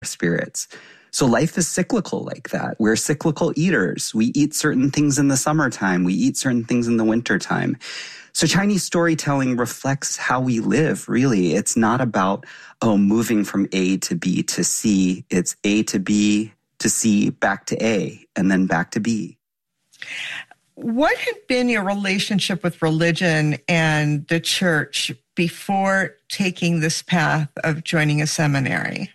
spirits. So life is cyclical like that. We're cyclical eaters. We eat certain things in the summertime. We eat certain things in the wintertime. So Chinese storytelling reflects how we live, really. It's not about, moving from A to B to C. It's A to B to C, back to A, and then back to B. What had been your relationship with religion and the church before taking this path of joining a seminary?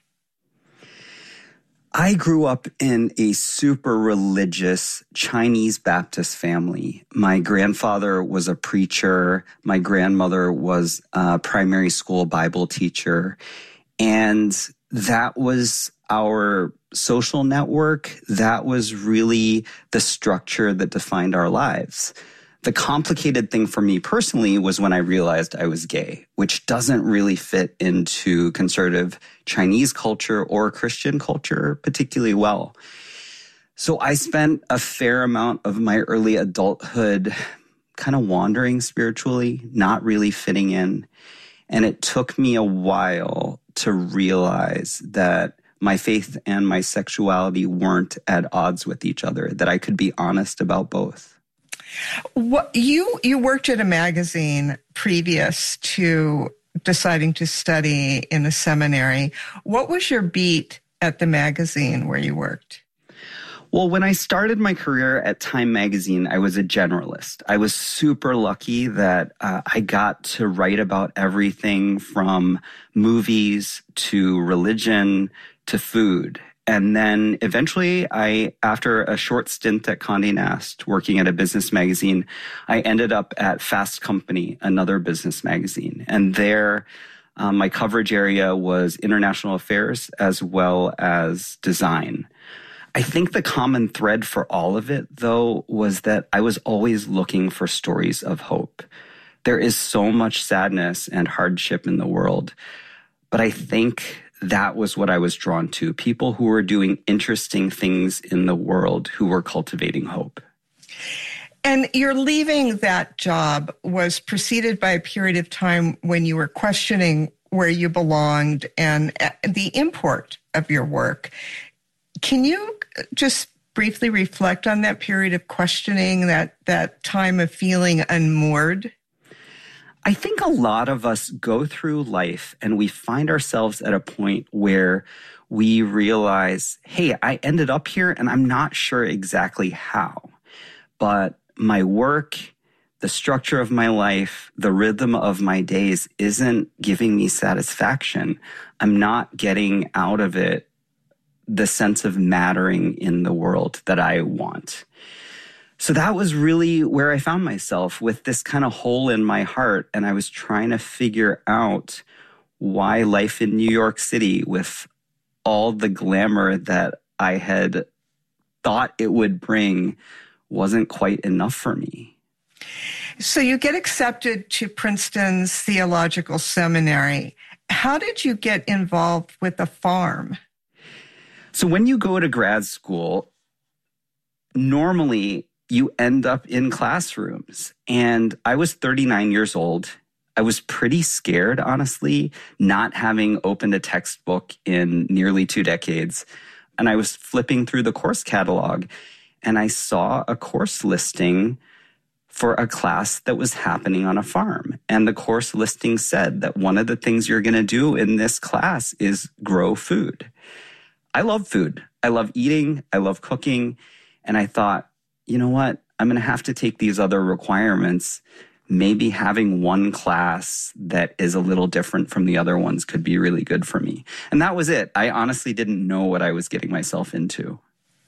I grew up in a super religious Chinese Baptist family. My grandfather was a preacher. My grandmother was a primary school Bible teacher. And that was our social network. That was really the structure that defined our lives. The complicated thing for me personally was when I realized I was gay, which doesn't really fit into conservative Chinese culture or Christian culture particularly well. So I spent a fair amount of my early adulthood kind of wandering spiritually, not really fitting in. And it took me a while to realize that my faith and my sexuality weren't at odds with each other, that I could be honest about both. You worked at a magazine previous to deciding to study in the seminary. What was your beat at the magazine where you worked? Well, when I started my career at Time Magazine, I was a generalist. I was super lucky that I got to write about everything from movies to religion to food. And then eventually after a short stint at Condé Nast, working at a business magazine, I ended up at Fast Company, another business magazine. And there, my coverage area was international affairs as well as design. I think the common thread for all of it, though, was that I was always looking for stories of hope. There is so much sadness and hardship in the world, but I think that was what I was drawn to. People who were doing interesting things in the world, who were cultivating hope. And your leaving that job was preceded by a period of time when you were questioning where you belonged and the import of your work. Can you just briefly reflect on that period of questioning, that time of feeling unmoored? I think a lot of us go through life and we find ourselves at a point where we realize, hey, I ended up here and I'm not sure exactly how, but my work, the structure of my life, the rhythm of my days isn't giving me satisfaction. I'm not getting out of it the sense of mattering in the world that I want. So that was really where I found myself, with this kind of hole in my heart. And I was trying to figure out why life in New York City, with all the glamour that I had thought it would bring, wasn't quite enough for me. So you get accepted to Princeton's Theological Seminary. How did you get involved with the farm? So when you go to grad school, normally you end up in classrooms. And I was 39 years old. I was pretty scared, honestly, not having opened a textbook in nearly 2 decades. And I was flipping through the course catalog, and I saw a course listing for a class that was happening on a farm. And the course listing said that one of the things you're going to do in this class is grow food. I love food. I love eating. I love cooking. And I thought, you know what? I'm going to have to take these other requirements. Maybe having one class that is a little different from the other ones could be really good for me. And that was it. I honestly didn't know what I was getting myself into.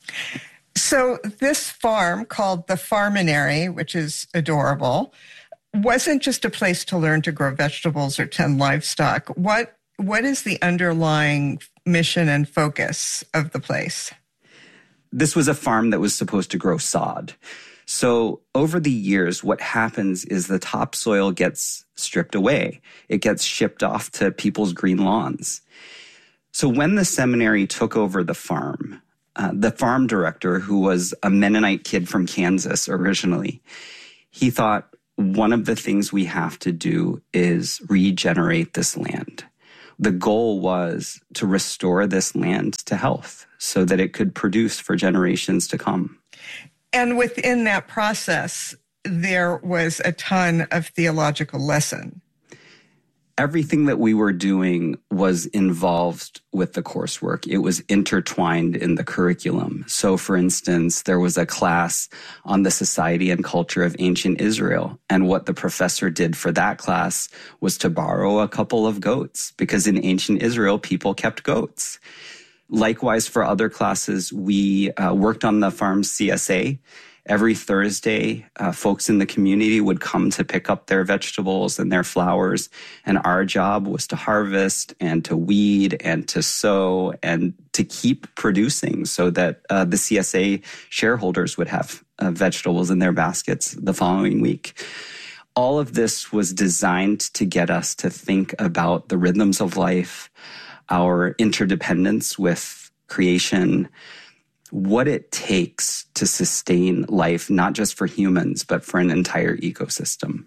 So this farm, called the Farminary, which is adorable, wasn't just a place to learn to grow vegetables or tend livestock. What is the underlying mission and focus of the place? This was a farm that was supposed to grow sod. So over the years, what happens is the topsoil gets stripped away. It gets shipped off to people's green lawns. So when the seminary took over the farm director, who was a Mennonite kid from Kansas originally, he thought, one of the things we have to do is regenerate this land. The goal was to restore this land to health so that it could produce for generations to come. And within that process, there was a ton of theological lesson. Everything that we were doing was involved with the coursework. It was intertwined in the curriculum. So, for instance, there was a class on the society and culture of ancient Israel. And what the professor did for that class was to borrow a couple of goats, because in ancient Israel, people kept goats. Likewise, for other classes, we worked on the farm's CSA. Every Thursday, folks in the community would come to pick up their vegetables and their flowers. And our job was to harvest and to weed and to sow and to keep producing so that the CSA shareholders would have vegetables in their baskets the following week. All of this was designed to get us to think about the rhythms of life, our interdependence with creation, what it takes to sustain life, not just for humans, but for an entire ecosystem.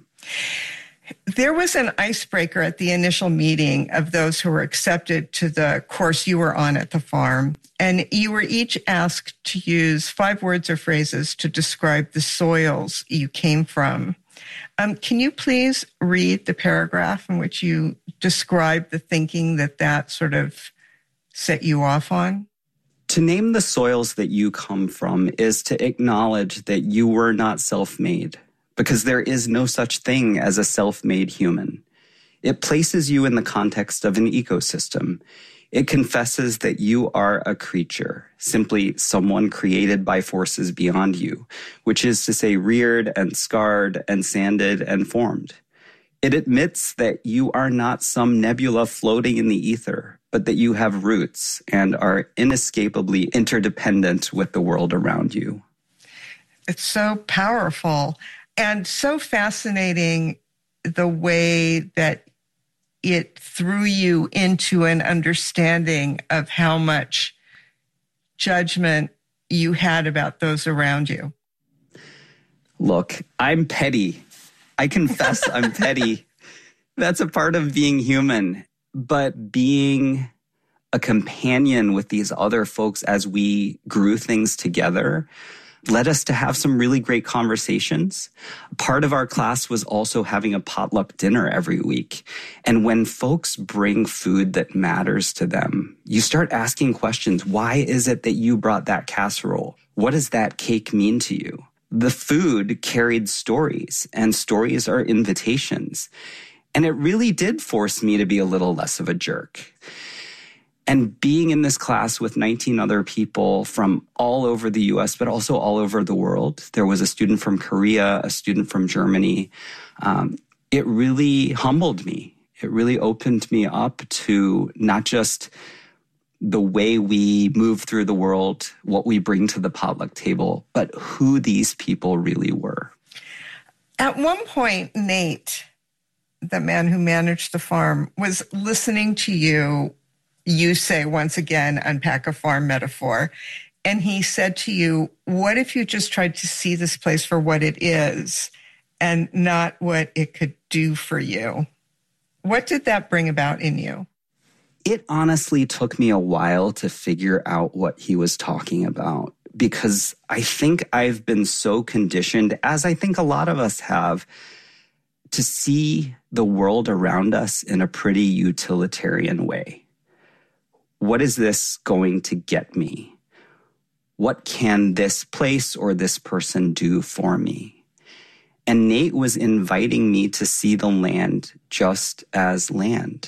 There was an icebreaker at the initial meeting of those who were accepted to the course you were on at the farm, and you were each asked to use 5 words or phrases to describe the soils you came from. Can you please read the paragraph in which you describe the thinking that sort of set you off on? To name the soils that you come from is to acknowledge that you were not self-made, because there is no such thing as a self-made human. It places you in the context of an ecosystem. It confesses that you are a creature, simply someone created by forces beyond you, which is to say reared and scarred and sanded and formed. It admits that you are not some nebula floating in the ether, but that you have roots and are inescapably interdependent with the world around you. It's so powerful and so fascinating, the way that it threw you into an understanding of how much judgment you had about those around you. Look, I'm petty. I confess I'm petty. That's a part of being human. But being a companion with these other folks as we grew things together led us to have some really great conversations. Part of our class was also having a potluck dinner every week. And when folks bring food that matters to them, you start asking questions. Why is it that you brought that casserole? What does that cake mean to you? The food carried stories, and stories are invitations. And it really did force me to be a little less of a jerk. And being in this class with 19 other people from all over the US, but also all over the world, there was a student from Korea, a student from Germany. It really humbled me. It really opened me up to not just the way we move through the world, what we bring to the potluck table, but who these people really were. At one point, Nate, the man who managed the farm, was listening to you say, once again, unpack a farm metaphor. And he said to you, what if you just tried to see this place for what it is and not what it could do for you? What did that bring about in you? It honestly took me a while to figure out what he was talking about, because I think I've been so conditioned, as I think a lot of us have, to see the world around us in a pretty utilitarian way. What is this going to get me? What can this place or this person do for me? And Nate was inviting me to see the land just as land,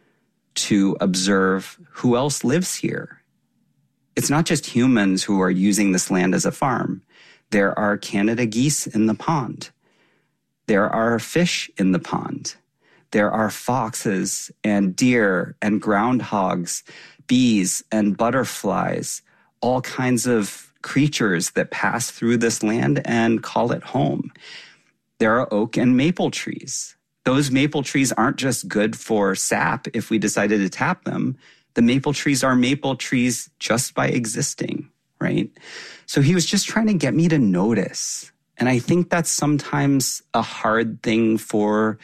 to observe who else lives here. It's not just humans who are using this land as a farm. There are Canada geese in the pond. There are fish in the pond. There are foxes and deer and groundhogs, bees and butterflies, all kinds of creatures that pass through this land and call it home. There are oak and maple trees. Those maple trees aren't just good for sap if we decided to tap them. The maple trees are maple trees just by existing, right? So he was just trying to get me to notice. And I think that's sometimes a hard thing for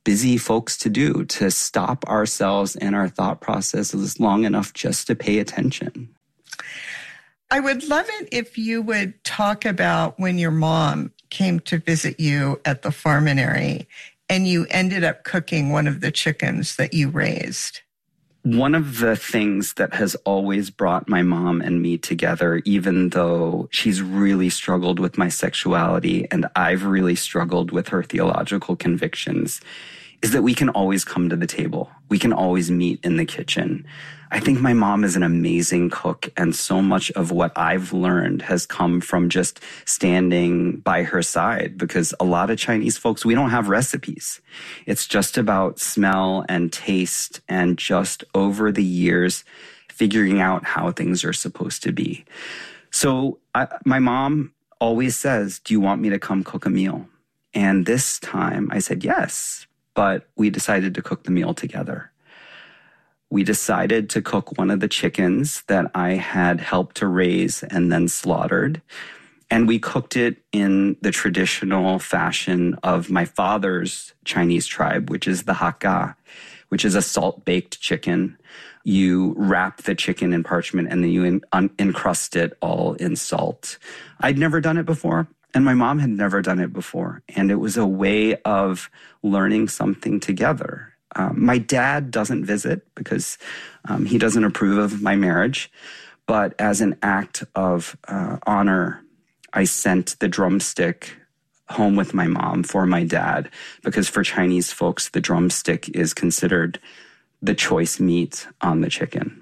busy folks to do, to stop ourselves and our thought processes long enough just to pay attention. I would love it if you would talk about when your mom came to visit you at the farminary and you ended up cooking one of the chickens that you raised. One of the things that has always brought my mom and me together, even though she's really struggled with my sexuality and I've really struggled with her theological convictions, is that we can always come to the table. We can always meet in the kitchen. I think my mom is an amazing cook, and so much of what I've learned has come from just standing by her side, because a lot of Chinese folks, we don't have recipes. It's just about smell and taste and just over the years figuring out how things are supposed to be. So my mom always says, "Do you want me to come cook a meal?" And this time I said yes, but we decided to cook the meal together. We decided to cook one of the chickens that I had helped to raise and then slaughtered. And we cooked it in the traditional fashion of my father's Chinese tribe, which is the Hakka, which is a salt-baked chicken. You wrap the chicken in parchment and then you encrust it all in salt. I'd never done it before, and my mom had never done it before. And it was a way of learning something together. My dad doesn't visit because he doesn't approve of my marriage. But as an act of honor, I sent the drumstick home with my mom for my dad, because for Chinese folks, the drumstick is considered the choice meat on the chicken.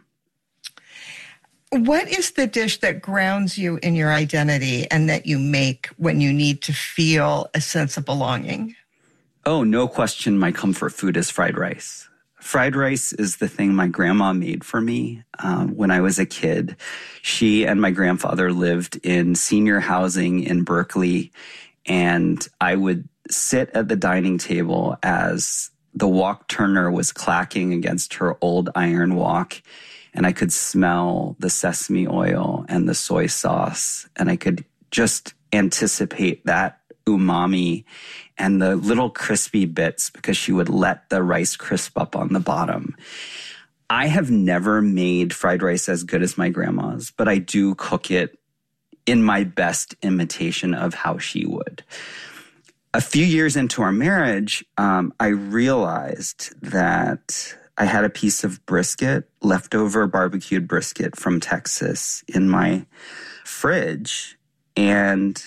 What is the dish that grounds you in your identity and that you make when you need to feel a sense of belonging? Oh, no question, my comfort food is fried rice. Fried rice is the thing my grandma made for me when I was a kid. She and my grandfather lived in senior housing in Berkeley, and I would sit at the dining table as the wok turner was clacking against her old iron wok, and I could smell the sesame oil and the soy sauce, and I could just anticipate that umami and the little crispy bits, because she would let the rice crisp up on the bottom. I have never made fried rice as good as my grandma's, but I do cook it in my best imitation of how she would. A few years into our marriage, I realized that I had a piece of brisket, leftover barbecued brisket from Texas, in my fridge, and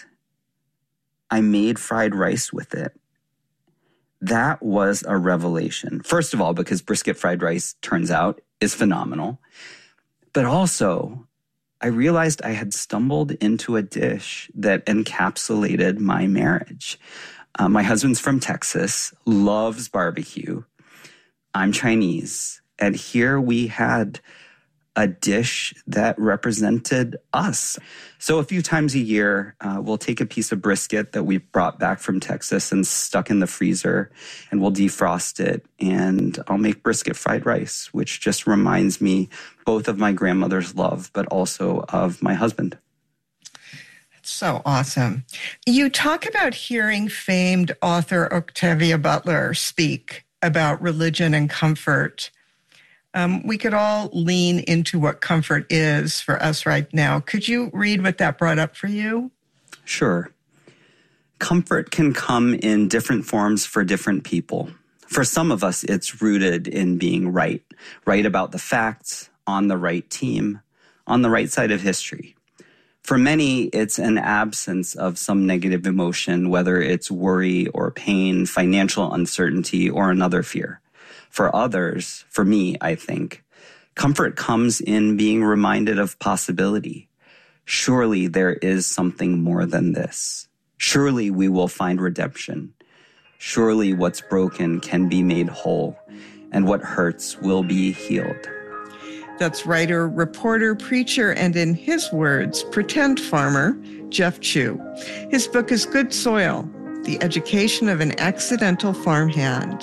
I made fried rice with it. That was a revelation. First of all, because brisket fried rice, turns out, is phenomenal. But also, I realized I had stumbled into a dish that encapsulated my marriage. My husband's from Texas, loves barbecue. I'm Chinese. And here we had a dish that represented us. So a few times a year, we'll take a piece of brisket that we brought back from Texas and stuck in the freezer, and we'll defrost it, and I'll make brisket fried rice, which just reminds me both of my grandmother's love, but also of my husband. That's so awesome. You talk about hearing famed author Octavia Butler speak about religion and comfort. We could all lean into what comfort is for us right now. Could you read what that brought up for you? Sure. Comfort can come in different forms for different people. For some of us, it's rooted in being right about the facts, on the right team, on the right side of history. For many, it's an absence of some negative emotion, whether it's worry or pain, financial uncertainty, or another fear. For others, for me, I think, comfort comes in being reminded of possibility. Surely there is something more than this. Surely we will find redemption. Surely what's broken can be made whole, and what hurts will be healed. That's writer, reporter, preacher, and in his words, pretend farmer, Jeff Chu. His book is Good Soil, The Education of an Accidental Farmhand.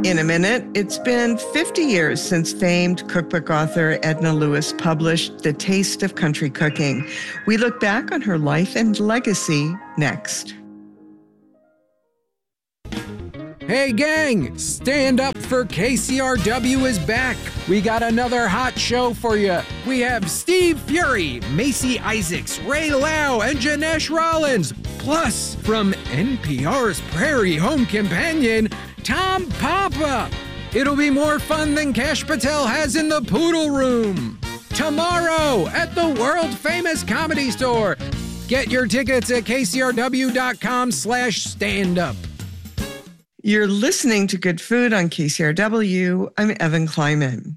In a minute, it's been 50 years since famed cookbook author Edna Lewis published The Taste of Country Cooking. We look back on her life and legacy next. Hey gang, Stand Up for KCRW is back. We got another hot show for you. We have Steve Fury, Macy Isaacs, Ray Lau, and Janesh Rollins. Plus, from NPR's Prairie Home Companion, Tom Papa. It'll be more fun than Kash Patel has in the Poodle Room. Tomorrow at the world-famous Comedy Store. Get your tickets at kcrw.com/standup. You're listening to Good Food on KCRW. I'm Evan Kleiman.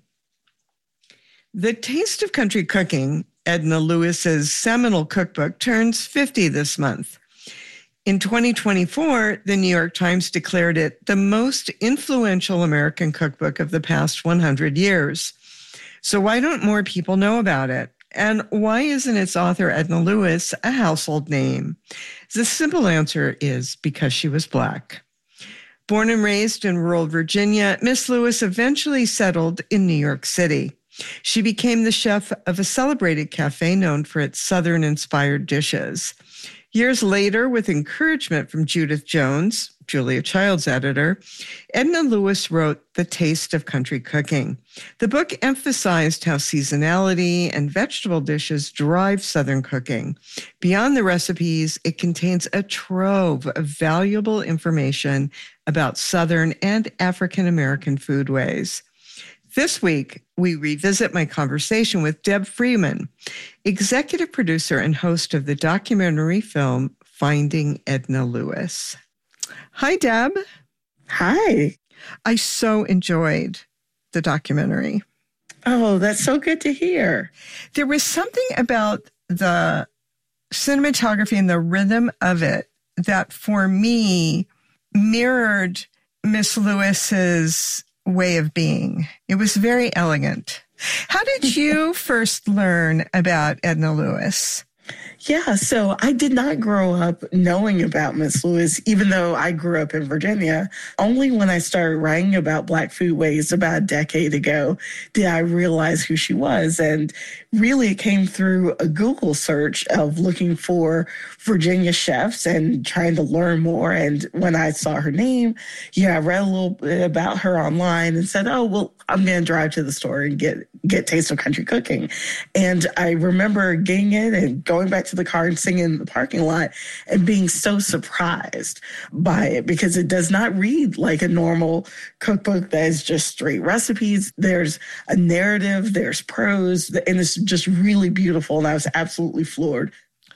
The Taste of Country Cooking, Edna Lewis's seminal cookbook, turns 50 this month. In 2024, the New York Times declared it the most influential American cookbook of the past 100 years. So why don't more people know about it? And why isn't its author, Edna Lewis, a household name? The simple answer is because she was Black. Born and raised in rural Virginia, Miss Lewis eventually settled in New York City. She became the chef of a celebrated cafe known for its Southern-inspired dishes. Years later, with encouragement from Judith Jones, Julia Child's editor, Edna Lewis wrote The Taste of Country Cooking. The book emphasized how seasonality and vegetable dishes drive Southern cooking. Beyond the recipes, it contains a trove of valuable information about Southern and African American foodways. This week, we revisit my conversation with Deb Freeman, executive producer and host of the documentary film Finding Edna Lewis. Hi, Deb. Hi. I so enjoyed the documentary. Oh, that's so good to hear. There was something about the cinematography and the rhythm of it that, for me, mirrored Miss Lewis's way of being. It was very elegant. How did you first learn about Edna Lewis? Yeah, so I did not grow up knowing about Miss Lewis, even though I grew up in Virginia. Only when I started writing about Black foodways about a decade ago did I realize who she was. And really, it came through a Google search of looking for Virginia chefs and trying to learn more. And when I saw her name, I read a little bit about her online and said, oh, well, I'm going to drive to the store and get Taste of Country Cooking. And I remember getting it and going back to the car and singing in the parking lot and being so surprised by it because it does not read like a normal cookbook that is just straight recipes. There's a narrative, there's prose, and it's just really beautiful. And I was absolutely floored.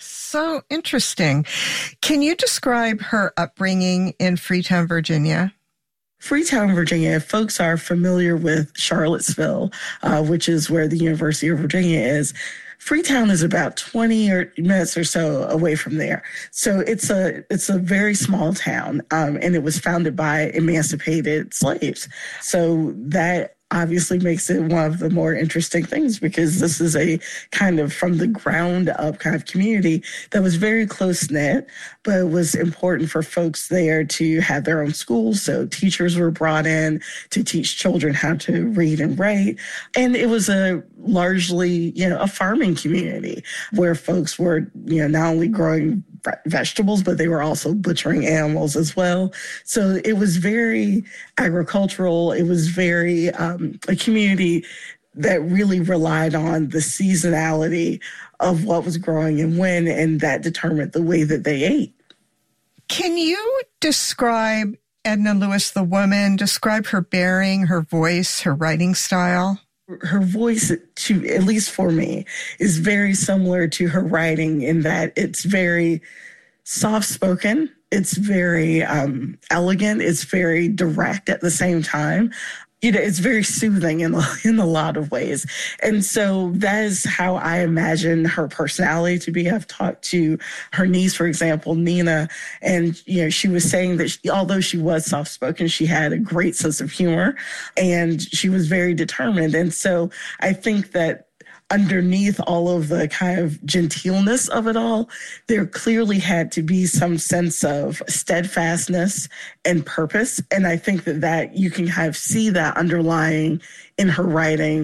So interesting. Can you describe her upbringing in Freetown, Virginia? Freetown, Virginia, if folks are familiar with Charlottesville, which is where the University of Virginia is, Freetown is about 20 minutes or so away from there. So it's a very small town, and it was founded by emancipated slaves. So that obviously makes it one of the more interesting things because this is a kind of from the ground up kind of community that was very close knit, but it was important for folks there to have their own schools. So teachers were brought in to teach children how to read and write. And it was a largely, a farming community where folks were, not only growing vegetables, but they were also butchering animals as well. So it was very agricultural. It was very a community that really relied on the seasonality of what was growing and when, and that determined the way that they ate. Can you describe Edna Lewis, the woman, describe her bearing, her voice, her writing style? Her voice, at least for me, is very similar to her writing in that it's very soft-spoken. It's very elegant. It's very direct at the same time. It's very soothing in a lot of ways. And so that is how I imagine her personality to be. I've talked to her niece, for example, Nina, and, she was saying that although she was soft-spoken, she had a great sense of humor and she was very determined. And so I think that underneath all of the kind of genteelness of it all, there clearly had to be some sense of steadfastness and purpose. And I think that you can kind of see that underlying in her writing.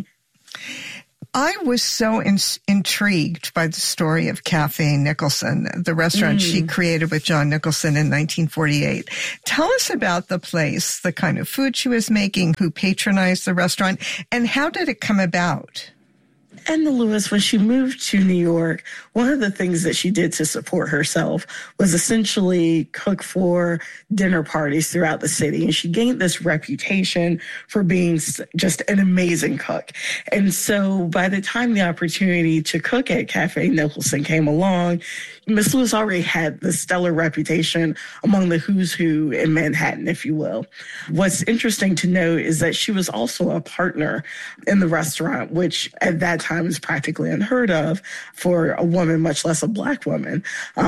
I was so intrigued by the story of Cafe Nicholson, the restaurant she created with John Nicholson in 1948. Tell us about the place, the kind of food she was making, who patronized the restaurant, and how did it come about? Edna Lewis, when she moved to New York, one of the things that she did to support herself was essentially cook for dinner parties throughout the city. And she gained this reputation for being just an amazing cook. And so by the time the opportunity to cook at Cafe Nicholson came along, Miss Lewis already had the stellar reputation among the who's who in Manhattan, if you will. What's interesting to note is that she was also a partner in the restaurant, which at that time is practically unheard of for a woman, much less a Black woman, in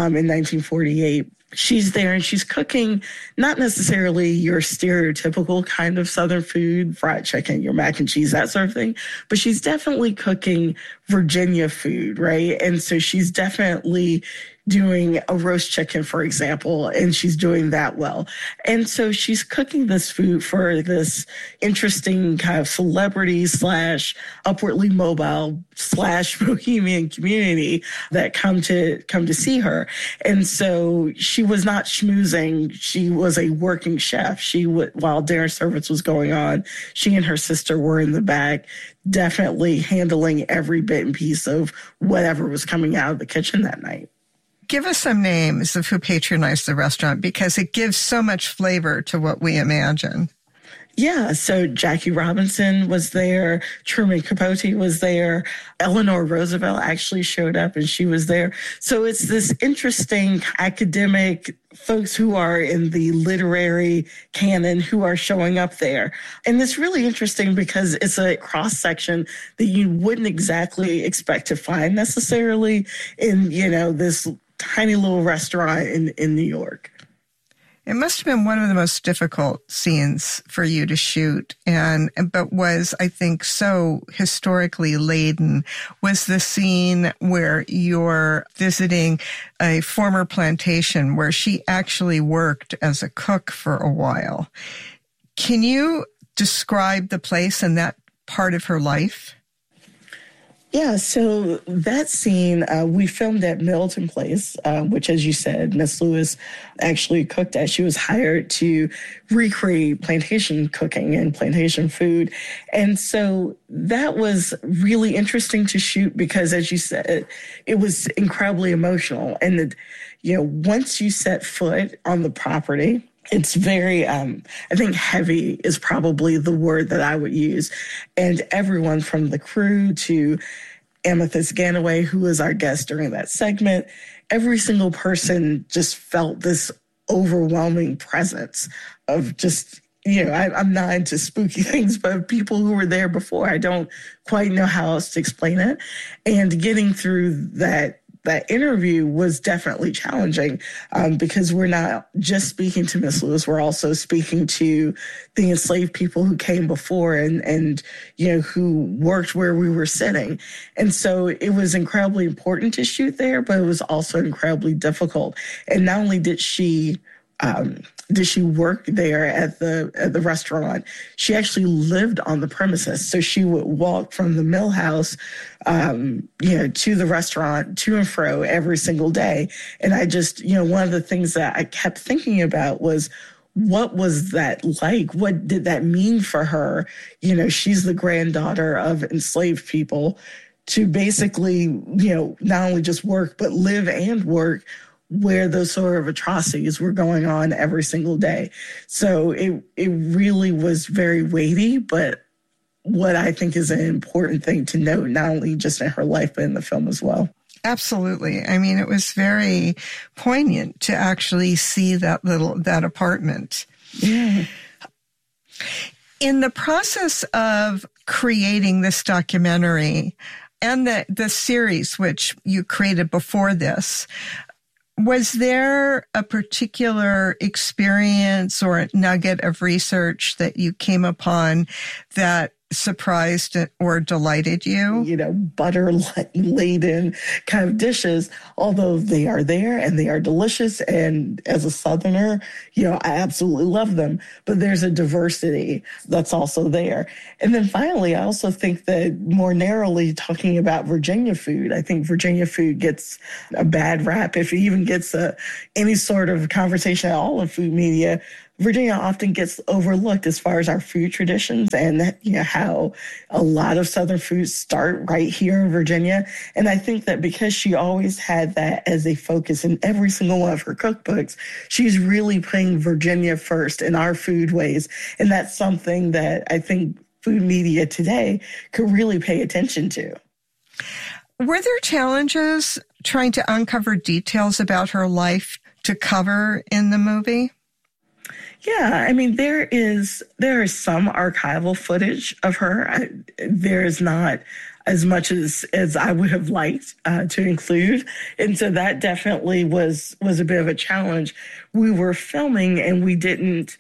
1948. She's there and she's cooking not necessarily your stereotypical kind of Southern food, fried chicken, your mac and cheese, that sort of thing, but she's definitely cooking Virginia food, right? And so she's definitely doing a roast chicken, for example, and she's doing that well. And so she's cooking this food for this interesting kind of celebrity / upwardly mobile / bohemian community that come to see her. And so she was not schmoozing. She was a working chef. While dinner service was going on, she and her sister were in the back, definitely handling every bit and piece of whatever was coming out of the kitchen that night. Give us some names of who patronized the restaurant, because it gives so much flavor to what we imagine. Yeah, so Jackie Robinson was there, Truman Capote was there, Eleanor Roosevelt actually showed up and she was there. So it's this interesting academic folks who are in the literary canon who are showing up there. And it's really interesting because it's a cross-section that you wouldn't exactly expect to find necessarily in, this tiny little restaurant in New York. It must have been one of the most difficult scenes for you to shoot, but was, I think, so historically laden, was the scene where you're visiting a former plantation where she actually worked as a cook for a while. Can you describe the place and that part of her life? Yeah, so that scene, we filmed at Milton Place, which, as you said, Miss Lewis actually cooked at. She was hired to recreate plantation cooking and plantation food. And so that was really interesting to shoot because, as you said, it was incredibly emotional. And, once you set foot on the property, it's very, I think heavy is probably the word that I would use. And everyone from the crew to Amethyst Ganaway, who was our guest during that segment, every single person just felt this overwhelming presence of just, I'm not into spooky things, but people who were there before, I don't quite know how else to explain it. And getting through that interview was definitely challenging because we're not just speaking to Miss Lewis, we're also speaking to the enslaved people who came before and who worked where we were sitting. And so it was incredibly important to shoot there, but it was also incredibly difficult. And not only did she work there at the restaurant, she actually lived on the premises. So she would walk from the mill house, to the restaurant, to and fro every single day. And I just, one of the things that I kept thinking about was, what was that like? What did that mean for her? She's the granddaughter of enslaved people to basically, not only just work, but live and work where those sort of atrocities were going on every single day. So it really was very weighty, but what I think is an important thing to note, not only just in her life, but in the film as well. Absolutely. I mean, it was very poignant to actually see that apartment. Yeah. In the process of creating this documentary and the series, which you created before this, was there a particular experience or a nugget of research that you came upon that surprised or delighted you? Butter-laden kind of dishes, although they are there and they are delicious. And as a Southerner, I absolutely love them. But there's a diversity that's also there. And then finally, I also think that more narrowly talking about Virginia food, I think Virginia food gets a bad rap. If it even gets any sort of conversation at all in food media, Virginia often gets overlooked as far as our food traditions and how a lot of Southern foods start right here in Virginia. And I think that because she always had that as a focus in every single one of her cookbooks, she's really putting Virginia first in our food ways. And that's something that I think food media today could really pay attention to. Were there challenges trying to uncover details about her life to cover in the movie? Yeah, I mean, there is some archival footage of her. There is not as much as I would have liked to include. And so that definitely was a bit of a challenge. We were filming and we didn't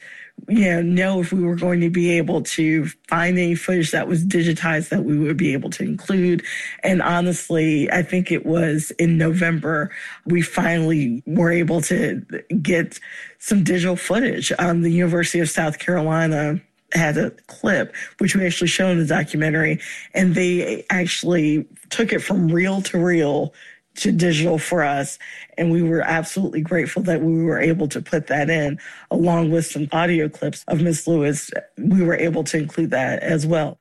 know if we were going to be able to find any footage that was digitized that we would be able to include. And honestly, I think it was in November, we finally were able to get some digital footage. The University of South Carolina had a clip, which we actually show in the documentary, and they actually took it from reel to reel to digital for us. And we were absolutely grateful that we were able to put that in, along with some audio clips of Miss Lewis. We were able to include that as well.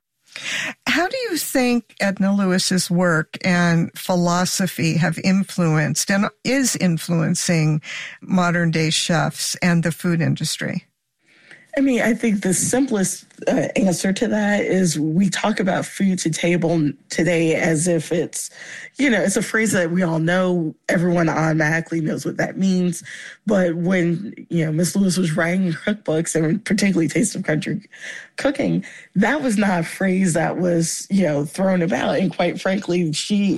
How do you think Edna Lewis's work and philosophy have influenced and is influencing modern day chefs and the food industry? I mean, I think the simplest answer to that is we talk about food to table today as if it's, it's a phrase that we all know. Everyone automatically knows what that means. But when, Miss Lewis was writing cookbooks, and particularly Taste of Country Cooking, that was not a phrase that was, thrown about. And quite frankly,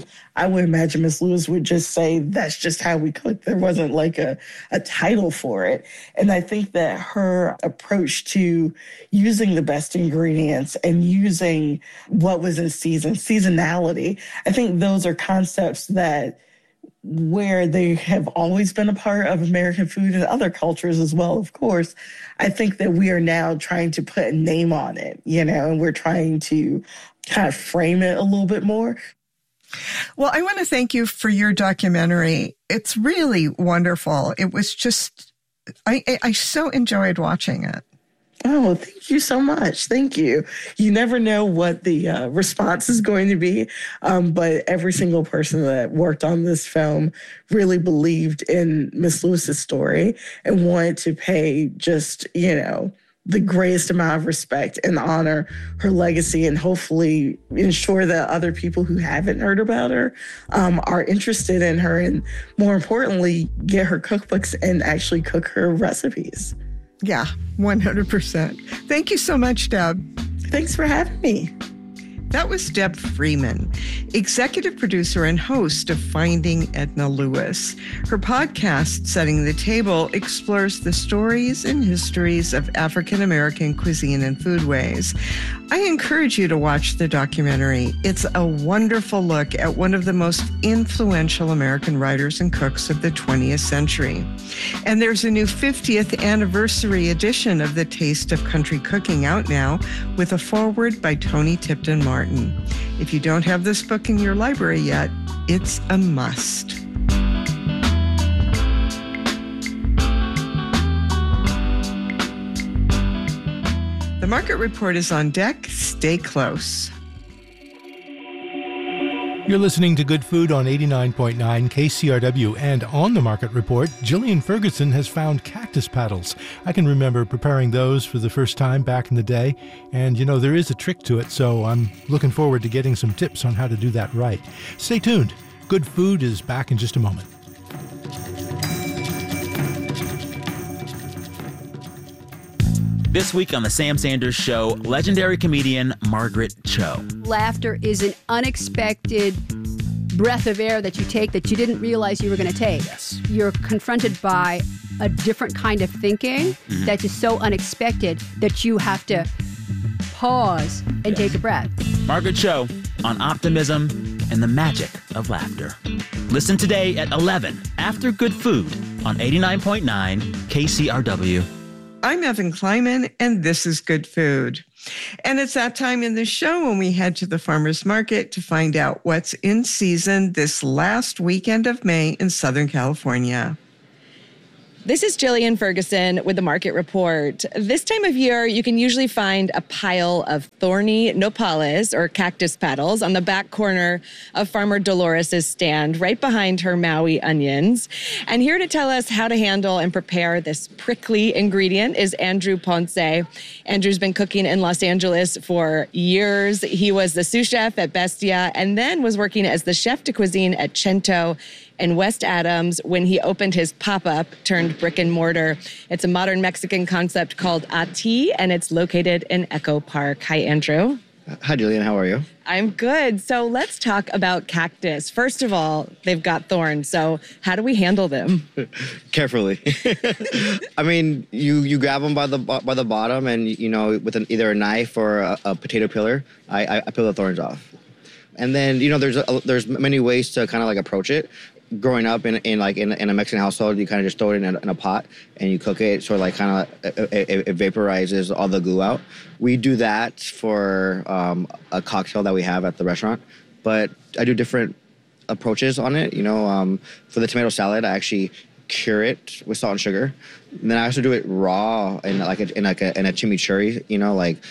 I would imagine Miss Lewis would just say, that's just how we cook. There wasn't like a title for it. And I think that her approach to using the best ingredients and using what was in season, seasonality, I think those are concepts that where they have always been a part of American food and other cultures as well, of course. I think that we are now trying to put a name on it, and we're trying to kind of frame it a little bit more. Well, I want to thank you for your documentary. It's really wonderful. It was just, I so enjoyed watching it. Oh, thank you so much. Thank you. You never know what the response is going to be, but every single person that worked on this film really believed in Miss Lewis's story and wanted to pay just, the greatest amount of respect and honor her legacy and hopefully ensure that other people who haven't heard about her are interested in her and, more importantly, get her cookbooks and actually cook her recipes. Yeah, 100%. Thank you so much, Deb. Thanks for having me. That was Deb Freeman, executive producer and host of Finding Edna Lewis. Her podcast, Setting the Table, explores the stories and histories of African-American cuisine and foodways. I encourage you to watch the documentary. It's a wonderful look at one of the most influential American writers and cooks of the 20th century. And there's a new 50th anniversary edition of The Taste of Country Cooking out now with a foreword by Tony Tipton Martin. If you don't have this book in your library yet, it's a must. The Market Report is on deck. Stay close. You're listening to Good Food on 89.9 KCRW, and on the Market Report, Jillian Ferguson has found cactus paddles. I can remember preparing those for the first time back in the day, and there is a trick to it, so I'm looking forward to getting some tips on how to do that right. Stay tuned. Good Food is back in just a moment. This week on The Sam Sanders Show, legendary comedian Margaret Cho. Laughter is an unexpected breath of air that you take that you didn't realize you were going to take. Yes. You're confronted by a different kind of thinking that is so unexpected that you have to pause and take a breath. Margaret Cho on optimism and the magic of laughter. Listen today at 11 after Good Food on 89.9 KCRW. I'm Evan Kleiman, and this is Good Food. And it's that time in the show when we head to the farmer's market to find out what's in season this last weekend of May in Southern California. This is Jillian Ferguson with the Market Report. This time of year, you can usually find a pile of thorny nopales or cactus petals on the back corner of Farmer Dolores' stand, right behind her Maui onions. And here to tell us how to handle and prepare this prickly ingredient is Andrew Ponce. Andrew's been cooking in Los Angeles for years. He was the sous chef at Bestia and then was working as the chef de cuisine at Cento in West Adams when he opened his pop-up turned brick and mortar. It's a modern Mexican concept called Ati, and it's located in Echo Park. Hi, Andrew. Hi, Julian. How are you? I'm good. So let's talk about cactus. First of all, they've got thorns. So how do we handle them? Carefully. I mean, you grab them by the bottom, and with either a knife or a potato peeler, I peel the thorns off. And then there's many ways to kind of like approach it. Growing up in a Mexican household, you kind of just throw it in a pot and you cook it, so like kind of it vaporizes all the glue out. We do that for a cocktail that we have at the restaurant, but I do different approaches on it. For the tomato salad, I actually cure it with salt and sugar. And then I also do it raw in a chimichurri. Like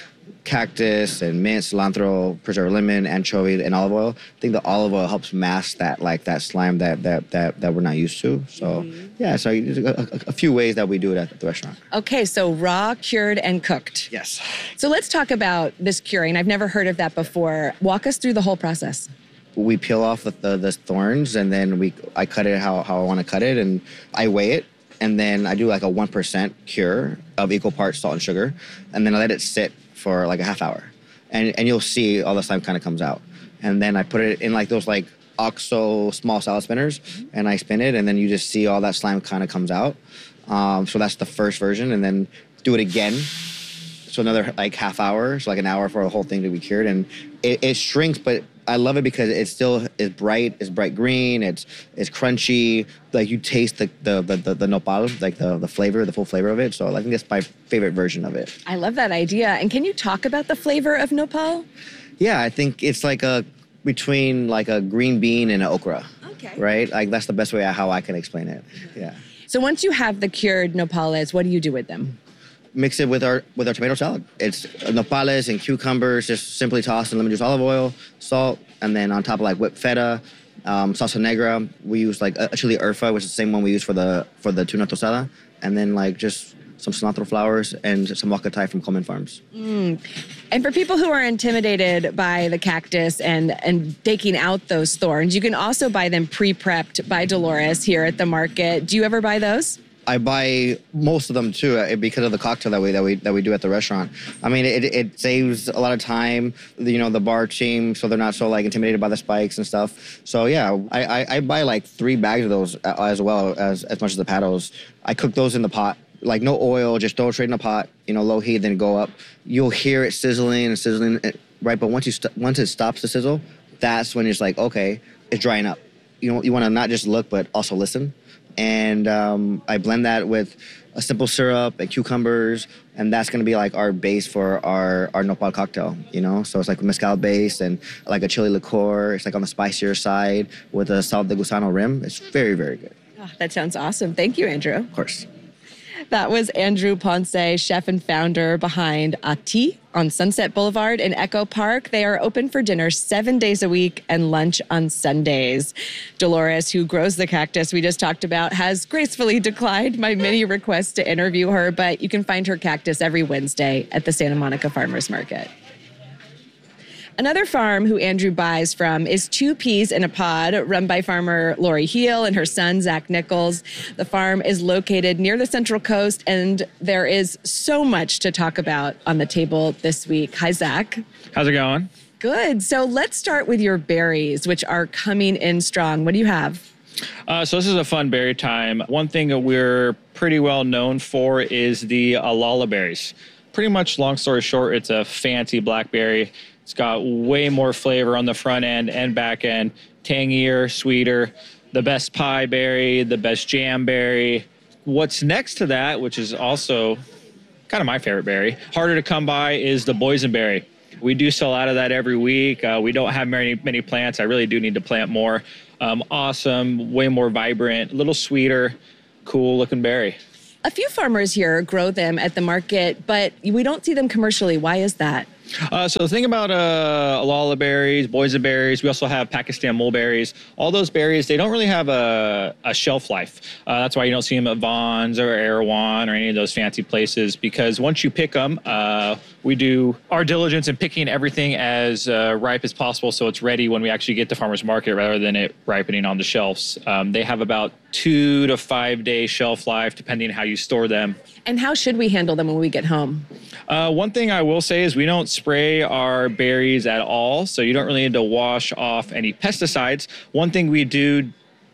cactus and mint, cilantro, preserved lemon, anchovy, and olive oil. I think the olive oil helps mask that slime that we're not used to. So so there's a few ways that we do it at the restaurant. Okay, so raw, cured, and cooked. Yes. So let's talk about this curing. I've never heard of that before. Walk us through the whole process. We peel off the thorns, and then I cut it how I want to cut it, and I weigh it. And then I do like a 1% cure of equal parts salt and sugar, and then I let it sit for like a half hour, and you'll see all the slime kind of comes out. And then I put it in like those like OXO small salad spinners, and I spin it, and then you just see all that slime kind of comes out. So that's the first version, and then do it again. So another like half hour, so like an hour for the whole thing to be cured, and it shrinks, but I love it because it still is bright. It's bright green. It's crunchy. Like you taste the nopal, like the flavor, the full flavor of it. So I think that's my favorite version of it. I love that idea. And can you talk about the flavor of nopal? Yeah, I think it's like between like a green bean and an okra. Okay. Right? Like that's the best way how I can explain it. Yeah. So once you have the cured nopales, what do you do with them? Mix it with our tomato salad. It's nopales and cucumbers, just simply tossed in lemon juice, olive oil, salt, and then on top of like whipped feta, salsa negra. We use like a chili urfa, which is the same one we use for the tuna tostada, and then like just some cilantro flowers and some wakatay from Coleman Farms. And for people who are intimidated by the cactus and taking out those thorns, you can also buy them pre-prepped by Dolores here at the market. Do you ever buy those? I buy most of them too because of the cocktail that we do at the restaurant. I mean, it saves a lot of time, the bar team, so they're not so like intimidated by the spikes and stuff. So yeah, I buy like 3 bags of those as well as much as the paddles. I cook those in the pot, like no oil, just throw it straight in the pot, low heat, then go up. You'll hear it sizzling, right? But once it stops to sizzle, that's when it's like, okay, it's drying up. You want to not just look, but also listen. And I blend that with a simple syrup and cucumbers, and that's going to be like our base for our nopal cocktail, So it's like mezcal base and like a chili liqueur. It's like on the spicier side with a sal de gusano rim. It's very, very good. Oh, that sounds awesome. Thank you, Andrew. Of course. That was Andrew Ponce, chef and founder behind Ati on Sunset Boulevard in Echo Park. They are open for dinner 7 days a week and lunch on Sundays. Dolores, who grows the cactus we just talked about, has gracefully declined my many requests to interview her, but you can find her cactus every Wednesday at the Santa Monica Farmers Market. Another farm who Andrew buys from is Two Peas in a Pod, run by farmer Lori Heel and her son, Zach Nichols. The farm is located near the Central Coast, and there is so much to talk about on the table this week. Hi, Zach. How's it going? Good. So let's start with your berries, which are coming in strong. What do you have? So this is a fun berry time. One thing that we're pretty well known for is the Alala berries. pretty much, long story short, it's a fancy blackberry. It's got way more flavor on the front end and back end, tangier, sweeter, the best pie berry, the best jam berry. What's next to that, which is also kind of my favorite berry, harder to come by, is the boysenberry. We do sell out of that every week. We don't have many plants. I really do need to plant more. Awesome, way more vibrant, a little sweeter, cool looking berry. A few farmers here grow them at the market, but we don't see them commercially. Why is that? So the thing about Alala berries, boysenberries, we also have Pakistan mulberries. All those berries, they don't really have a shelf life. That's why you don't see them at Vons or Erewhon or any of those fancy places, because once you pick them, we do our diligence in picking everything as ripe as possible so it's ready when we actually get to farmer's market rather than it ripening on the shelves. They have about 2 to 5 day shelf life depending on how you store them. And how should we handle them when we get home? One thing I will say is we don't spray our berries at all, so you don't really need to wash off any pesticides. One thing we do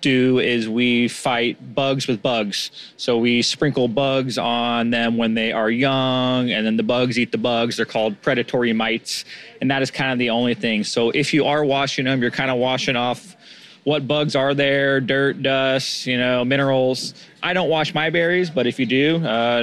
is we fight bugs with bugs. So we sprinkle bugs on them when they are young, and then the bugs eat the bugs. They're called predatory mites, and that is kind of the only thing. So if you are washing them, you're kind of washing off what bugs are there, dirt, dust, minerals. I don't wash my berries, but if you do,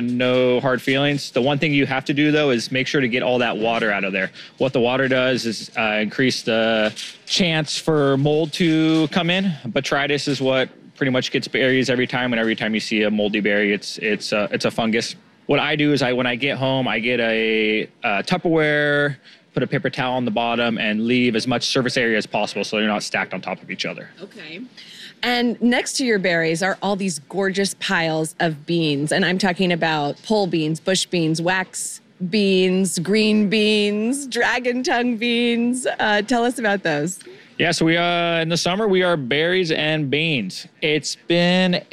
no hard feelings. The one thing you have to do, though, is make sure to get all that water out of there. What the water does is increase the chance for mold to come in. Botrytis is what pretty much gets berries every time, and every time you see a moldy berry, it's a fungus. What I do is when I get home, I get a Tupperware, put a paper towel on the bottom, and leave as much surface area as possible so they're not stacked on top of each other. Okay. And next to your berries are all these gorgeous piles of beans. And I'm talking about pole beans, bush beans, wax beans, green beans, dragon tongue beans. Tell us about those. Yeah, so we in the summer, we are berries and beans. It's been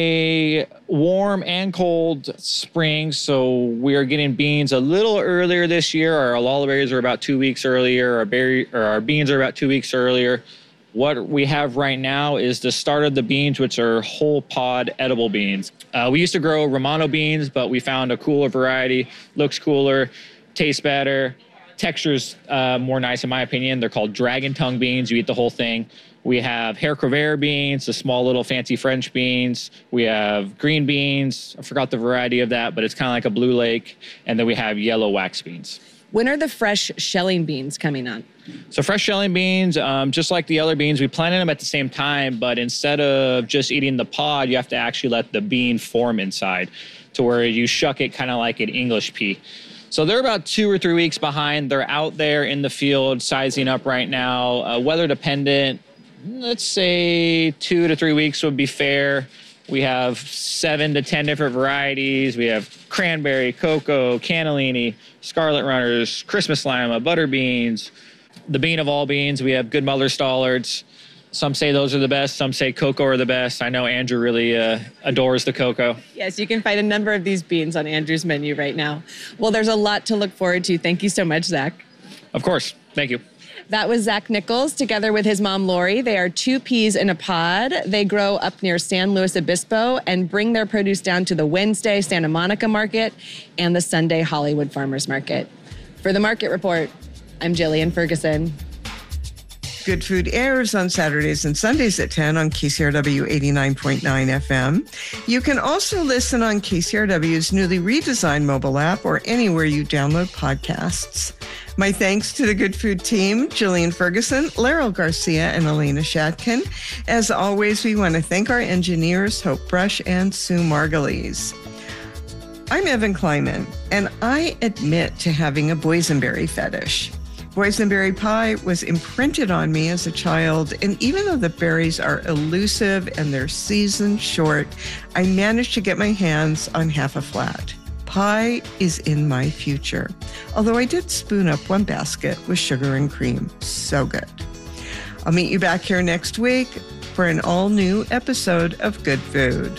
a warm and cold spring, so we are getting beans a little earlier this year. Our Alala berries are about 2 weeks earlier. Our beans are about 2 weeks earlier. What we have right now is the start of the beans, which are whole pod edible beans. We used to grow Romano beans, but we found a cooler variety, looks cooler, tastes better. Texture's more nice in my opinion. They're called dragon tongue beans. You eat the whole thing. We have Haricot beans, the small little fancy French beans. We have green beans. I forgot the variety of that, but it's kind of like a blue lake. And then we have yellow wax beans. When are the fresh shelling beans coming on? So fresh shelling beans, just like the other beans, we planted them at the same time, but instead of just eating the pod, you have to actually let the bean form inside to where you shuck it kind of like an English pea. So they're about 2 or 3 weeks behind. They're out there in the field sizing up right now. Weather dependent, let's say 2 to 3 weeks would be fair. We have 7 to 10 different varieties. We have cranberry, cocoa, cannellini, scarlet runners, Christmas lima, butter beans, the bean of all beans. We have good Muller Stollards. Some say those are the best. Some say cocoa are the best. I know Andrew really adores the cocoa. Yes, you can find a number of these beans on Andrew's menu right now. Well, there's a lot to look forward to. Thank you so much, Zach. Of course. Thank you. That was Zach Nichols together with his mom, Lori. They are 2 peas in a pod. They grow up near San Luis Obispo and bring their produce down to the Wednesday Santa Monica Market and the Sunday Hollywood Farmers Market. For the Market Report, I'm Jillian Ferguson. Good Food airs on Saturdays and Sundays at 10 on KCRW 89.9 FM. You can also listen on KCRW's newly redesigned mobile app or anywhere you download podcasts. My thanks to the Good Food team, Jillian Ferguson, Laryl Garcia, and Elena Shatkin. As always, we want to thank our engineers, Hope Brush and Sue Margulies. I'm Evan Kleiman, and I admit to having a boysenberry fetish. Boysenberry pie was imprinted on me as a child, and even though the berries are elusive and their season short, I managed to get my hands on half a flat. Pie is in my future, although I did spoon up one basket with sugar and cream. So good. I'll meet you back here next week for an all-new episode of Good Food.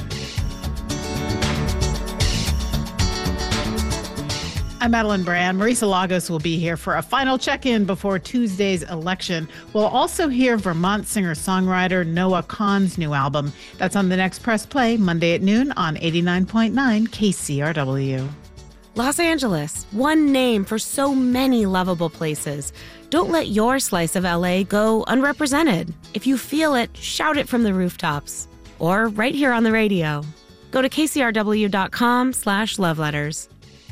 I'm Madeline Brand. Marisa Lagos will be here for a final check-in before Tuesday's election. We'll also hear Vermont singer-songwriter Noah Kahan's new album. That's on the next Press Play, Monday at noon on 89.9 KCRW. Los Angeles, one name for so many lovable places. Don't let your slice of LA go unrepresented. If you feel it, shout it from the rooftops. Or right here on the radio. Go to kcrw.com/loveletters.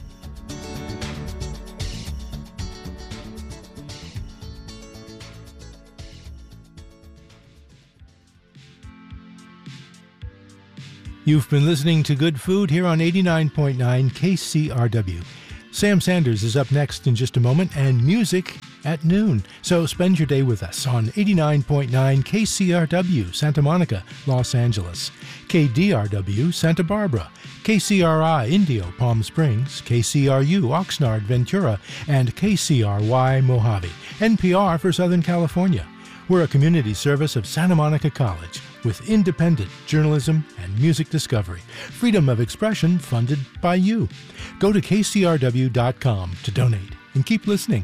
You've been listening to Good Food here on 89.9 KCRW. Sam Sanders is up next in just a moment, and music at noon. So spend your day with us on 89.9 KCRW, Santa Monica, Los Angeles, KDRW, Santa Barbara, KCRI, Indio, Palm Springs, KCRU, Oxnard, Ventura, and KCRY, Mojave, NPR for Southern California. We're a community service of Santa Monica College with independent journalism and music discovery. Freedom of expression funded by you. Go to kcrw.com to donate and keep listening.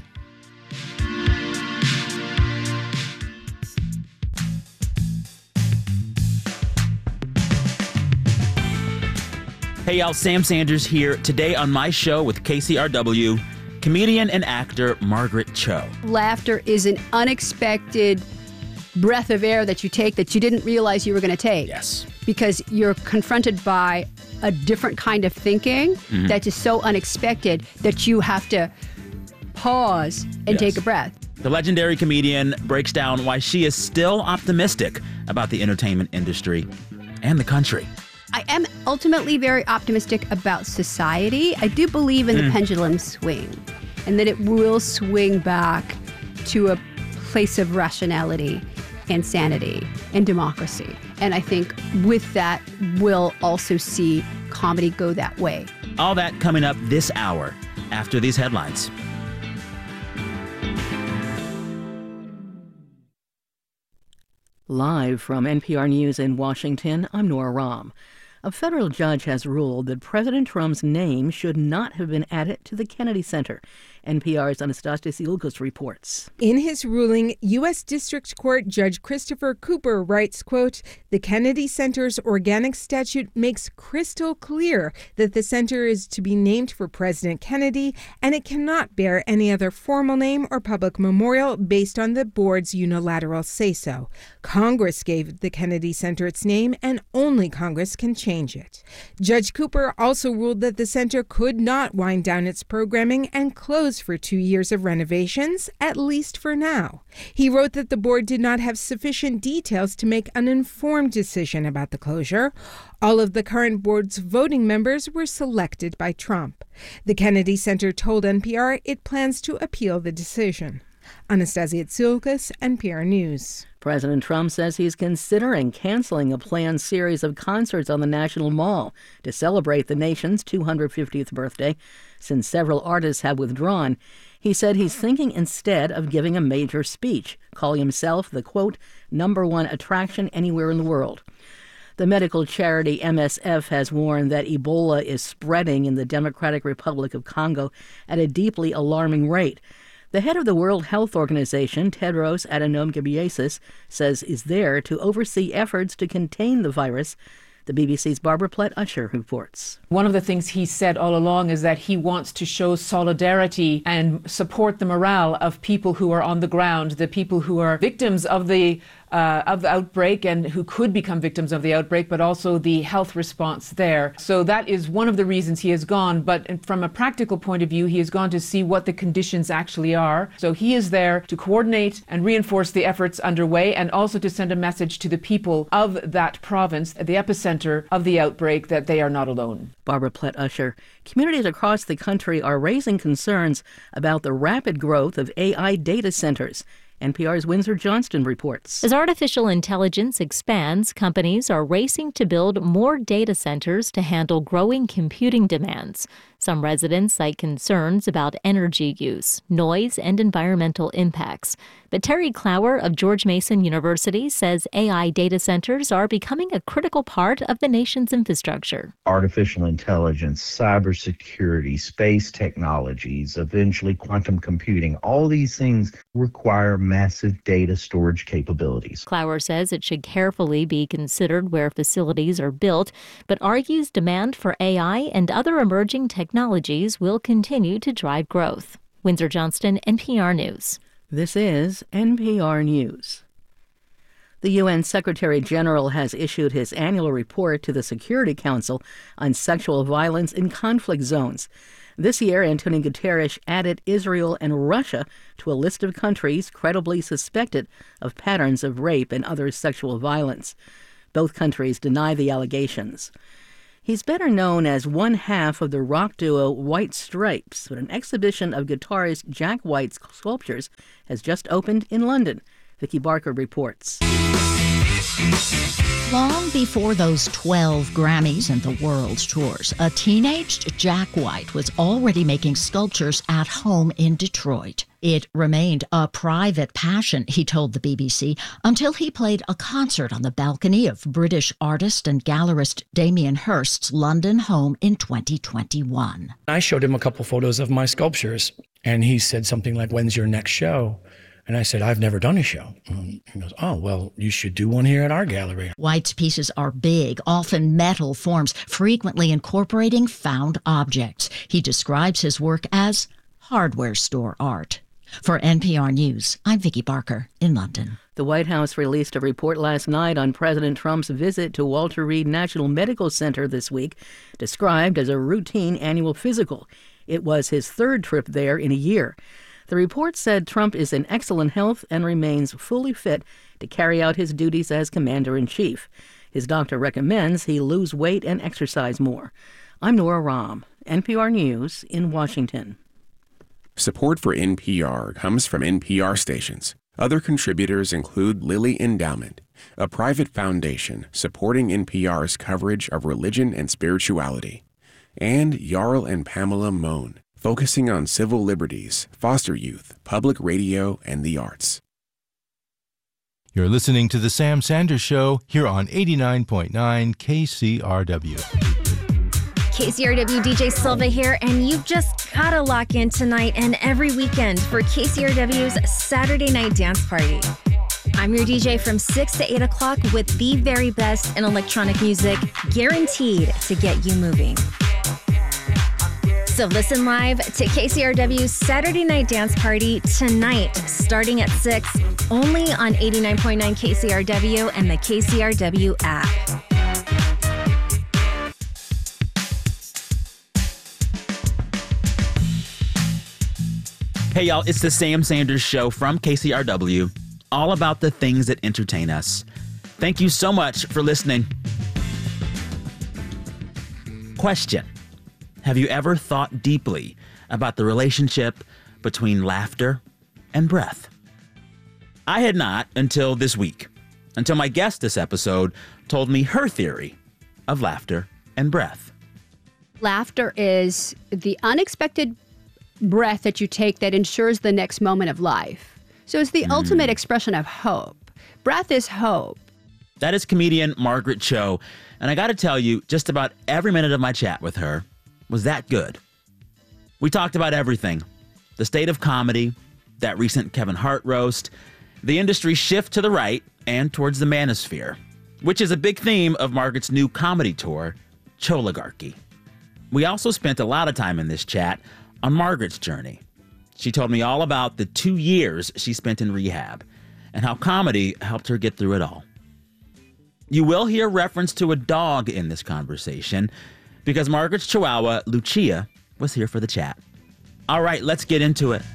Hey y'all, Sam Sanders here. Today on my show with KCRW, comedian and actor Margaret Cho. Laughter is an unexpected breath of air that you take that you didn't realize you were going to take. Yes. Because you're confronted by a different kind of thinking that is so unexpected that you have to pause and take a breath. The legendary comedian breaks down why she is still optimistic about the entertainment industry and the country. I am ultimately very optimistic about society. I do believe in the pendulum swing and that it will swing back to a place of rationality and sanity and democracy. And I think with that, we'll also see comedy go that way. All that coming up this hour after these headlines. Live from NPR News in Washington, I'm Nora Rahm. A federal judge has ruled that President Trump's name should not have been added to the Kennedy Center. NPR's Anastasia Siulkos reports. In his ruling, U.S. District Court Judge Christopher Cooper writes, quote, "The Kennedy Center's organic statute makes crystal clear that the center is to be named for President Kennedy, and it cannot bear any other formal name or public memorial based on the board's unilateral say-so. Congress gave the Kennedy Center its name, and only Congress can change it." Judge Cooper also ruled that the center could not wind down its programming and close for 2 years of renovations, at least for now. He wrote that the board did not have sufficient details to make an informed decision about the closure. All of the current board's voting members were selected by Trump. The Kennedy Center told NPR it plans to appeal the decision. Anastasia Siulkos, NPR News. President Trump says he's considering canceling a planned series of concerts on the National Mall to celebrate the nation's 250th birthday. Since several artists have withdrawn, he said he's thinking instead of giving a major speech, calling himself the, quote, #1 attraction anywhere in the world. The medical charity MSF has warned that Ebola is spreading in the Democratic Republic of Congo at a deeply alarming rate. The head of the World Health Organization, Tedros Adhanom Ghebreyesus, says is there to oversee efforts to contain the virus. The BBC's Barbara Plett-Usher reports. One of the things he said all along is that he wants to show solidarity and support the morale of people who are on the ground, the people who are victims of the outbreak and who could become victims of the outbreak, but also the health response there. So that is one of the reasons he has gone. But from a practical point of view, he has gone to see what the conditions actually are. So he is there to coordinate and reinforce the efforts underway and also to send a message to the people of that province, the epicenter of the outbreak, that they are not alone. Barbara Plett-Usher. Communities across the country are raising concerns about the rapid growth of AI data centers. NPR's Windsor Johnston reports. As artificial intelligence expands, companies are racing to build more data centers to handle growing computing demands. Some residents cite concerns about energy use, noise, and environmental impacts. But Terry Clower of George Mason University says AI data centers are becoming a critical part of the nation's infrastructure. Artificial intelligence, cybersecurity, space technologies, eventually quantum computing, all these things require massive data storage capabilities. Clower says it should carefully be considered where facilities are built, but argues demand for AI and other emerging technologies technologies will continue to drive growth. Windsor Johnston, NPR News. This is NPR News. The UN Secretary General has issued his annual report to the Security Council on sexual violence in conflict zones. This year, Antonio Guterres added Israel and Russia to a list of countries credibly suspected of patterns of rape and other sexual violence. Both countries deny the allegations. He's better known as one half of the rock duo White Stripes, but an exhibition of guitarist Jack White's sculptures has just opened in London. Vicki Barker reports. Long before those 12 Grammys and the world tours, a teenaged Jack White was already making sculptures at home in Detroit. It remained a private passion, he told the BBC, until he played a concert on the balcony of British artist and gallerist Damien Hirst's London home in 2021. I showed him a couple photos of my sculptures, and he said something like, "When's your next show?" And I said, "I've never done a show." He goes, "Oh, well, you should do one here at our gallery." White's pieces are big, often metal forms, frequently incorporating found objects. He describes his work as hardware store art. For NPR News, I'm Vicki Barker in London. The White House released a report last night on President Trump's visit to Walter Reed National Medical Center this week, described as a routine annual physical. It was his third trip there in a year. The report said Trump is in excellent health and remains fully fit to carry out his duties as commander-in-chief. His doctor recommends he lose weight and exercise more. I'm Nora Rahm, NPR News in Washington. Support for NPR comes from NPR stations. Other contributors include Lilly Endowment, a private foundation supporting NPR's coverage of religion and spirituality, and Jarl and Pamela Mohn, focusing on civil liberties, foster youth, public radio, and the arts. You're listening to The Sam Sanders Show here on 89.9 KCRW. KCRW DJ Silva here, and you've just got to lock in tonight and every weekend for KCRW's Saturday Night Dance Party. I'm your DJ from 6 to 8 o'clock with the very best in electronic music, guaranteed to get you moving. So listen live to KCRW's Saturday Night Dance Party tonight, starting at 6, only on 89.9 KCRW and the KCRW app. Hey, y'all, it's the Sam Sanders Show from KCRW, all about the things that entertain us. Thank you so much for listening. Question: have you ever thought deeply about the relationship between laughter and breath? I had not until this week, until my guest this episode told me her theory of laughter and breath. Laughter is the unexpected breath that you take that ensures the next moment of life. So it's the ultimate expression of hope. Breath is hope. That is comedian Margaret Cho. And I got to tell you, just about every minute of my chat with her was that good. We talked about everything. The state of comedy, that recent Kevin Hart roast, the industry shift to the right and towards the manosphere, which is a big theme of Margaret's new comedy tour, Choligarchy. We also spent a lot of time in this chat on Margaret's journey. She told me all about the 2 years she spent in rehab and how comedy helped her get through it all. You will hear reference to a dog in this conversation because Margaret's Chihuahua, Lucia, was here for the chat. All right, let's get into it.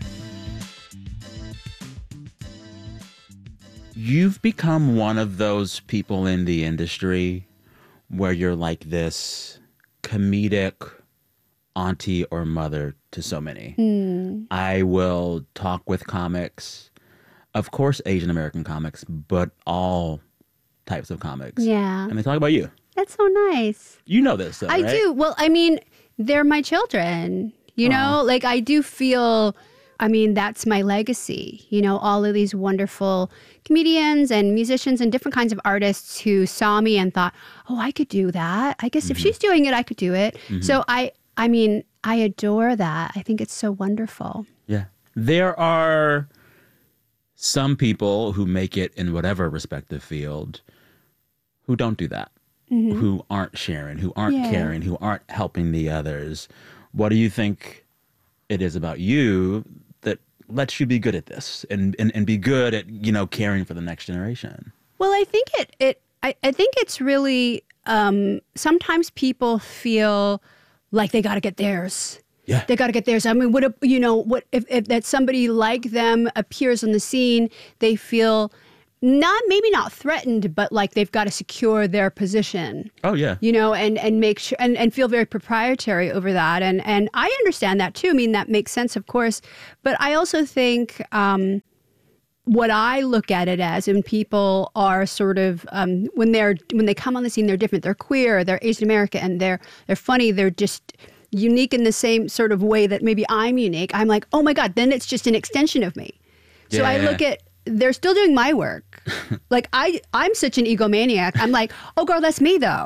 You've become one of those people in the industry where you're like this comedic auntie or mother to so many. I will talk with comics, of course Asian American comics, but all types of comics. Yeah. And they talk about you. That's so nice. You know this, though, I right? do. Well, I mean, they're my children. You know, like I do feel, I mean, that's my legacy. You know, all of these wonderful comedians and musicians and different kinds of artists who saw me and thought, oh, I could do that. I guess if she's doing it, I could do it. So I mean, I adore that. I think it's so wonderful. Yeah. There are some people who make it in whatever respective field who don't do that, who aren't sharing, who aren't caring, who aren't helping the others, What do you think it is about you that lets you be good at this and be good at, caring for the next generation? Well, I think I think it's really, sometimes people feel like they got to get theirs. Yeah. They got to get theirs. I mean, what if that somebody like them appears on the scene, they feel maybe not threatened, but like they've got to secure their position. Oh, yeah. And make sure and feel very proprietary over that. And I understand that too. I mean, that makes sense, of course. But I also think what I look at it as, and people are sort of when they come on the scene, they're different. They're queer, they're Asian American, and they're funny. They're just unique in the same sort of way that maybe I'm unique. I'm like, oh my God, then it's just an extension of me. So I look at, they're still doing my work. Like I'm such an egomaniac. I'm like, oh girl, that's me though.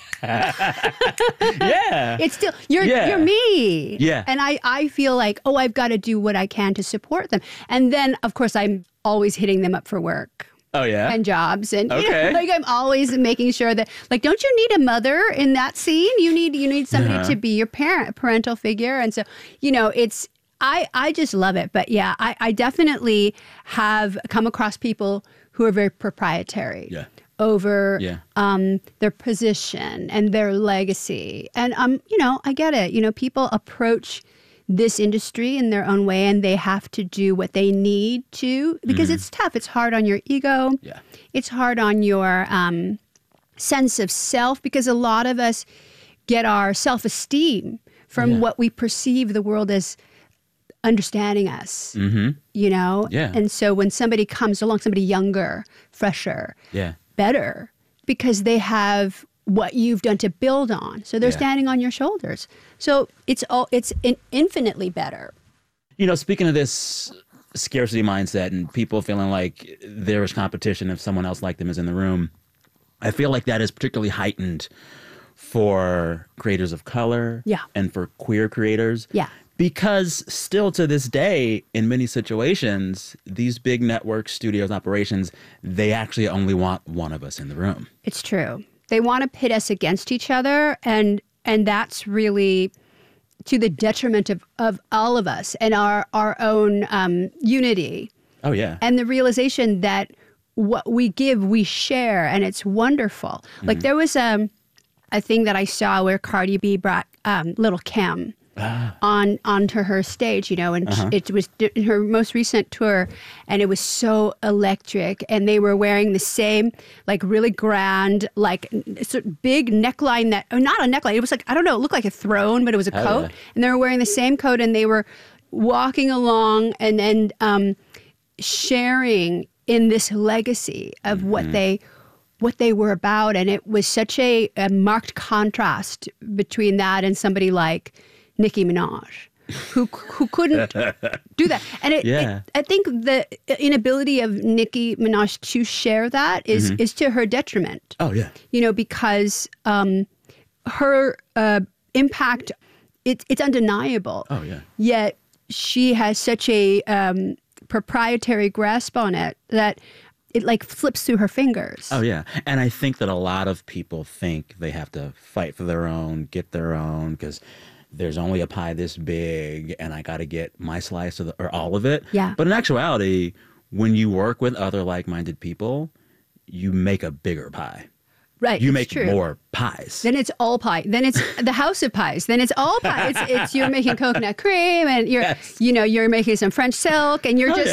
Yeah. It's still, you're me. Yeah. And I feel like, oh, I've got to do what I can to support them. And then of course I'm always hitting them up for work. Oh, yeah? And jobs. And okay. Like I'm always making sure that, like, don't you need a mother in that scene? You need somebody to be your parental figure. And so, it's, I just love it. But yeah, I definitely have come across people who are very proprietary over their position and their legacy. And, I get it. People approach this industry in their own way, and they have to do what they need to, because it's tough. It's hard on your ego. Yeah. It's hard on your sense of self, because a lot of us get our self-esteem from what we perceive the world as understanding us, Yeah. And so when somebody comes along, somebody younger, fresher, better, because they have what you've done to build on. So they're standing on your shoulders. So it's infinitely better. Speaking of this scarcity mindset and people feeling like there is competition if someone else like them is in the room, I feel like that is particularly heightened for creators of color and for queer creators. Yeah. Because still to this day, in many situations, these big network studios operations, they actually only want one of us in the room. It's true. They want to pit us against each other, and that's really to the detriment of all of us and our own unity. Oh, yeah. And the realization that what we give, we share, and it's wonderful. Like there was a thing that I saw where Cardi B brought Little Kim onto her stage, and it was in her most recent tour, and it was so electric, and they were wearing the same, like really grand, like sort of big neckline that, not a neckline, it was like, I don't know, it looked like a throne, but it was a coat, and they were wearing the same coat, and they were walking along and then sharing in this legacy of what they were about, and it was such a marked contrast between that and somebody like Nicki Minaj, who couldn't do that. And I think the inability of Nicki Minaj to share that is to her detriment. Oh, yeah. Because her impact, it's undeniable. Oh, yeah. Yet she has such a proprietary grasp on it that it like flips through her fingers. Oh, yeah. And I think that a lot of people think they have to fight for their own, get their own, because there's only a pie this big and I got to get my slice of or all of it. Yeah. But in actuality, when you work with other like-minded people, you make a bigger pie. Right. You make true. more pies. Then it's all pie. Then it's the house of pies. Then it's all pie. It's you're making coconut cream, and you're making some French silk, and you're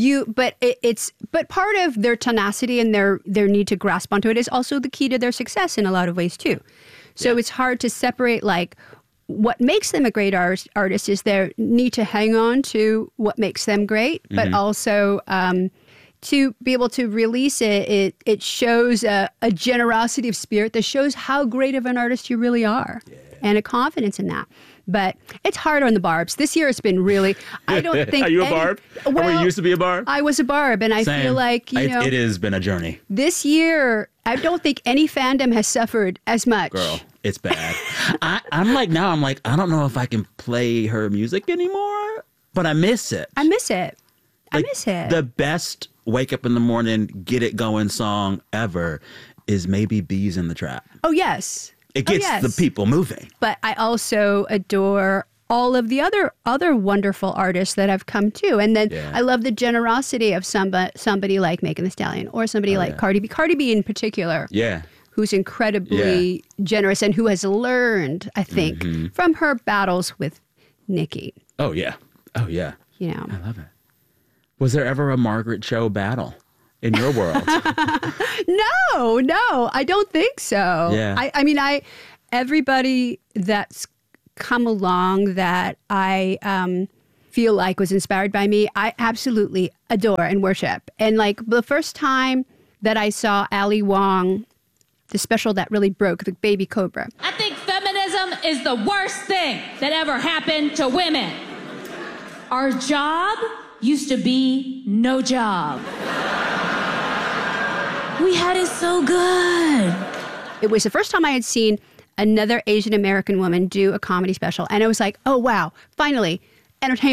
but part of their tenacity and their need to grasp onto it is also the key to their success in a lot of ways too. So it's hard to separate like what makes them a great artist is their need to hang on to what makes them great, but also to be able to release it, it shows a generosity of spirit that shows how great of an artist you really are, and a confidence in that. But it's hard on the barbs. This year it's been really, I don't think... Are you a barb? Well, or you used to be a barb? I was a barb, and I feel like, it has been a journey. This year, I don't think any fandom has suffered as much. Girl, it's bad. I'm like, I don't know if I can play her music anymore, but I miss it. I miss it. The best wake up in the morning, get it going song ever is maybe Bees in the Trap. Oh, yes. It gets the people moving. But I also adore all of the other wonderful artists that have come too. And then I love the generosity of somebody like Megan Thee Stallion or somebody like Cardi B. Cardi B in particular. Yeah. Who's incredibly generous and who has learned, I think, from her battles with Nicki. Oh, yeah. Oh, yeah. You know. I love it. Was there ever a Margaret Cho battle in your world? No, I don't think so. Yeah. I mean, everybody that's come along that I feel like was inspired by me, I absolutely adore and worship. And like the first time that I saw Ali Wong, the special that really broke, the Baby Cobra. I think feminism is the worst thing that ever happened to women. Our job used to be no job. We had it so good. It was the first time I had seen another Asian American woman do a comedy special. And I was like, oh, wow, finally, entertainment